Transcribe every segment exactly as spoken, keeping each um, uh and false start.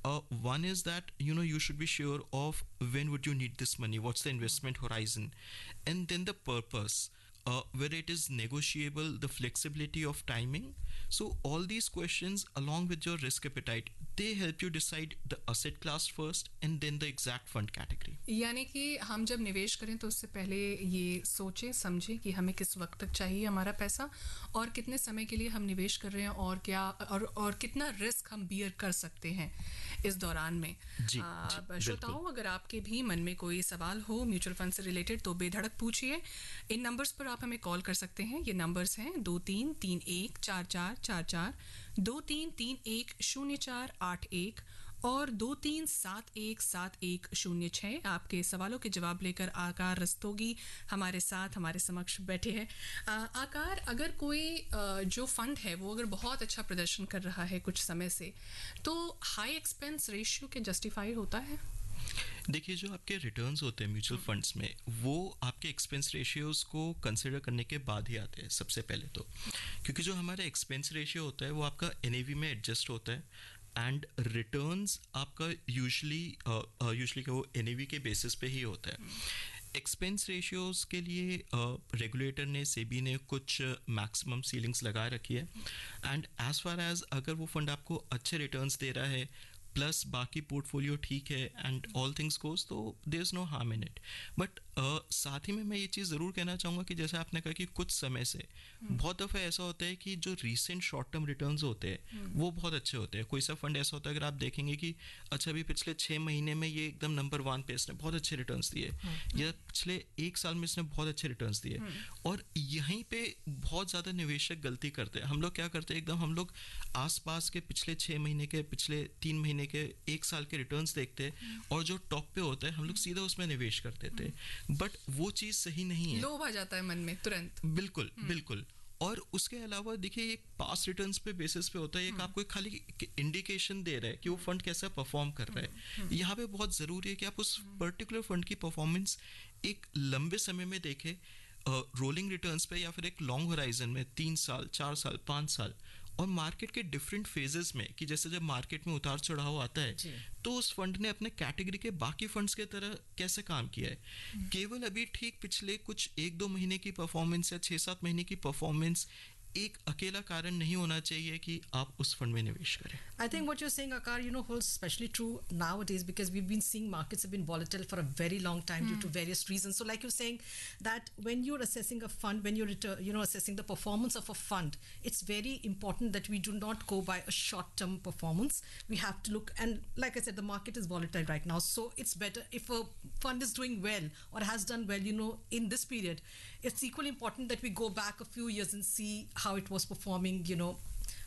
Uh, one is that you know you should be sure of when would you need this money, what's the investment horizon, and then the purpose. Uh, whether it is negotiable, the flexibility of timing. So all these questions along with your risk appetite, they help you decide the asset class first and then the exact fund category. यानी कि हम जब निवेश करें तो उससे पहले ये सोचें समझें कि हमें किस वक्त तक चाहिए हमारा पैसा और कितने समय के लिए हम निवेश कर रहे हैं और क्या और और कितना रिस्क हम बियर कर सकते हैं इस दौरान में. जी, जी श्रोताओं, अगर आपके भी मन में कोई सवाल हो म्यूचुअल फंड से रिलेटेड तो बेधड़क पूछिए. इन नंबर्स पर आप हमें कॉल कर सकते हैं. ये नंबर्स हैं दो तीन तीन एक चार चार चार चार, दो तीन तीन एक शून्य चार आठ एक और दो तीन सात एक सात एक शून्य छः. आपके सवालों के जवाब लेकर आकार रस्तोगी हमारे साथ हमारे समक्ष बैठे हैं. आकार, अगर कोई आ, जो फंड है वो अगर बहुत अच्छा प्रदर्शन कर रहा है कुछ समय से, तो हाई एक्सपेंस रेशियो के जस्टिफाई होता है? देखिए, जो आपके रिटर्न्स होते हैं म्यूचुअल फंड्स में, वो आपके एक्सपेंस रेशियोज को कंसिडर करने के बाद ही आते हैं सबसे पहले तो. क्योंकि जो हमारा एक्सपेंस रेशियो होता है वो आपका एनएवी में एडजस्ट होता है एंड रिटर्न्स आपका यूजुअली यूजुअली वो एनएवी के बेसिस पे ही होता है. एक्सपेंस रेशियोज के लिए रेगुलेटर uh, ने सेबी ने कुछ मैक्सिमम सीलिंग्स लगा रखी है एंड एज फार एज अगर वो फंड आपको अच्छे रिटर्न्स दे रहा है प्लस बाकी पोर्टफोलियो ठीक है एंड ऑल थिंग्स गोज, तो there is no harm in it. But साथ ही में मैं ये चीज़ ज़रूर कहना चाहूँगा कि जैसे आपने कहा कि कुछ समय से बहुत दफ़ा ऐसा होता है कि जो रीसेंट शॉर्ट टर्म रिटर्न्स होते हैं वो बहुत अच्छे होते हैं. कोई सा फंड ऐसा होता है अगर आप देखेंगे कि अच्छा अभी पिछले छः महीने में ये एकदम नंबर वन पे इसने बहुत अच्छे रिटर्न्स दिए, या पिछले एक साल में इसने बहुत अच्छे रिटर्न्स दिए, और यहीं पे बहुत ज़्यादा निवेशक गलती करते हैं. हम लोग क्या करते हैं, एकदम हम लोग आसपास के पिछले छः महीने के, पिछले तीन महीने के, एक साल के रिटर्न्स देखते हैं और जो टॉप पे होता है हम लोग सीधा उसमें निवेश कर देते हैं. बट वो चीज़ सही नहीं है. लोभ आ जाता है मन में तुरंत. बिल्कुल बिल्कुल. और उसके अलावा देखिए, एक पास रिटर्न्स पे बेसिस पे होता है, एक आपको खाली इंडिकेशन दे रहा है कि वो फंड कैसा परफॉर्म कर रहा है. यहाँ पे बहुत ज़रूरी है कि आप उस पर्टिकुलर फंड की परफॉर्मेंस एक लंबे समय में देखें, रोलिंग रिटर्न्स पे या फिर एक लॉन्ग होराइजन में, तीन साल, चार साल, पाँच साल, और मार्केट के डिफरेंट फेजेस में, कि जैसे जब मार्केट में उतार चढ़ाव आता है तो उस फंड ने अपने कैटेगरी के बाकी फंड्स के तरह कैसे काम किया है. केवल अभी ठीक पिछले कुछ एक दो महीने की परफॉर्मेंस या छः सात महीने की परफॉर्मेंस एक अकेला कारण नहीं होना चाहिए कि आप उस फंड में निवेश करें. I think what you're saying, Akar, you know, holds especially true nowadays because we've been seeing markets have been volatile for a very long time mm. due to various reasons. So, like you're saying, that when you're assessing a fund, when you're return, you know assessing the performance of a fund, it's very important that we do not go by a short-term performance. We have to look, and like I said, the market is volatile right now. So it's better if a fund is doing well or has done well, you know, in this period. It's equally important that we go back a few years and see how it was performing, you know,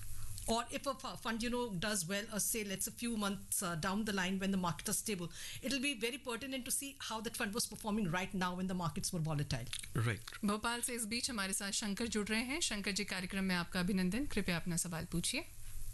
or if a fund, you know, does well, or say let's a few months uh, down the line when the markets are stable, it'll be very pertinent to see how that fund was performing right now when the markets were volatile. Right. Bhopal से इस बीच हमारे साथ शंकर जुड़ रहे हैं. शंकर जी, कार्यक्रम में आपका अभिनंदन. कृपया अपना सवाल पूछिए.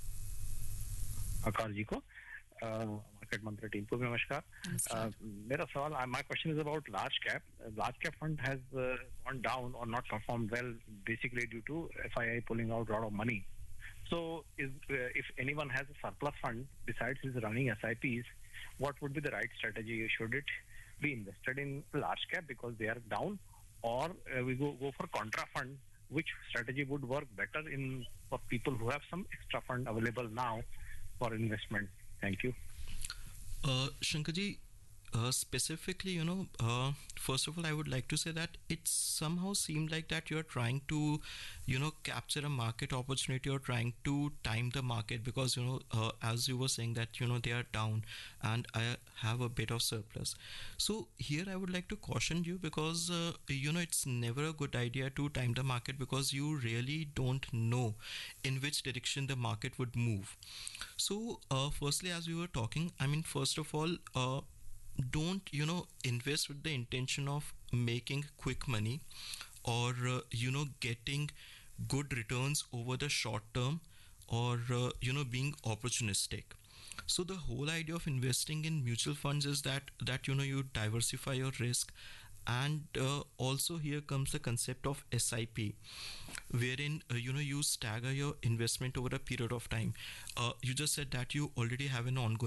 आकार जी को, मार्केट मंत्र टीम को नमस्कार. मेरा सवाल, my question is about large cap. Large cap fund has uh, gone down or not performed well, basically due to F I I pulling out a lot of money. So, is, uh, if anyone has a surplus fund besides his running S I Ps, what would be the right strategy? Should it be invested in large cap because they are down, or uh, we go go for contra fund? Which strategy would work better in for people who have some extra fund available now for investment? Thank you. Uh, Shankar ji, uh, specifically, you know, uh, first of all, I would like to say that it somehow seemed like that you're trying to, you know, capture a market opportunity or trying to time the market because, you know, uh, as you were saying that, you know, they are down and I have a bit of surplus. So here I would like to caution you because, uh, you know, it's never a good idea to time the market because you really don't know in which direction the market would move. So, uh, firstly, as we were talking, I mean, first of all, uh, don't, you know, invest with the intention of making quick money or, uh, you know, getting good returns over the short term or, uh, you know, being opportunistic. So the whole idea of investing in mutual funds is that, that you know, you diversify your risk. And uh, also here comes the concept of S I P, wherein, uh, you know, you stagger your investment over a period of time. Uh, you just said that you already have an ongoing